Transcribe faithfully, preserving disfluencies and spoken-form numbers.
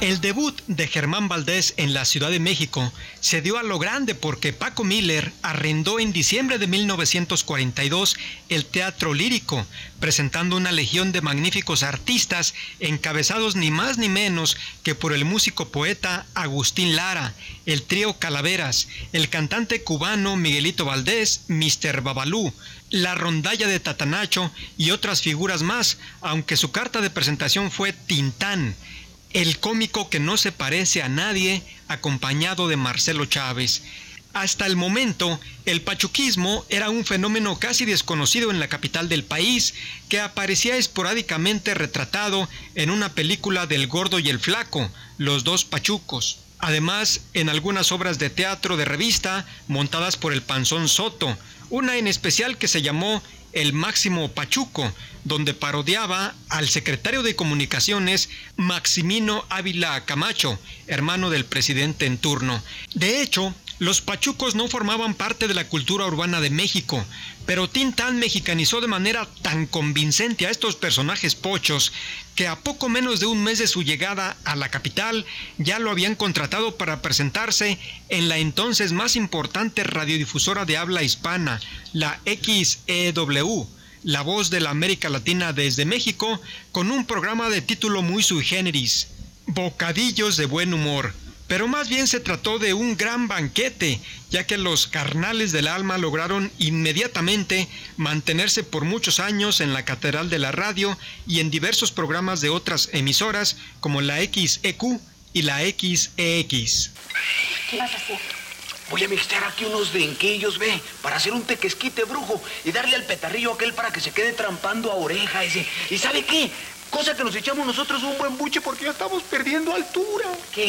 El debut de Germán Valdés en la Ciudad de México se dio a lo grande porque Paco Miller arrendó en diciembre de mil novecientos cuarenta y dos el Teatro Lírico, presentando una legión de magníficos artistas encabezados ni más ni menos que por el músico poeta Agustín Lara, el trío Calaveras, el cantante cubano Miguelito Valdés, mister Babalú, la rondalla de Tatanacho y otras figuras más, aunque su carta de presentación fue Tintán, el cómico que no se parece a nadie, acompañado de Marcelo Chávez. Hasta el momento, el pachuquismo era un fenómeno casi desconocido en la capital del país, que aparecía esporádicamente retratado en una película del Gordo y el Flaco, Los dos Pachucos. Además, en algunas obras de teatro de revista montadas por el Panzón Soto, una en especial que se llamó El Máximo Pachuco, donde parodiaba al secretario de Comunicaciones Maximino Ávila Camacho, hermano del presidente en turno. De hecho, los pachucos no formaban parte de la cultura urbana de México, pero Tintán mexicanizó de manera tan convincente a estos personajes pochos que a poco menos de un mes de su llegada a la capital ya lo habían contratado para presentarse en la entonces más importante radiodifusora de habla hispana, la X E W, la voz de la América Latina desde México, con un programa de título muy sui generis, Bocadillos de Buen Humor. Pero más bien se trató de un gran banquete, ya que los carnales del alma lograron inmediatamente mantenerse por muchos años en la Catedral de la Radio y en diversos programas de otras emisoras como la X E Q y la X E X. ¿Qué vas a hacer? Voy a mixtear aquí unos denquillos, ve, para hacer un tequesquite brujo y darle al petarrillo aquel para que se quede trampando a oreja ese. ¿Y sabe qué? Cosa que nos echamos nosotros un buen buche porque ya estamos perdiendo altura. ¿Qué?